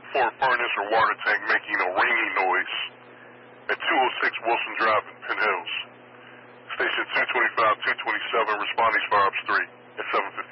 for a furnace or water tank making a ringing noise at 206 Wilson Drive in Penn Hills. Station 225, 227, responding Fire Ops 3 at 7:15.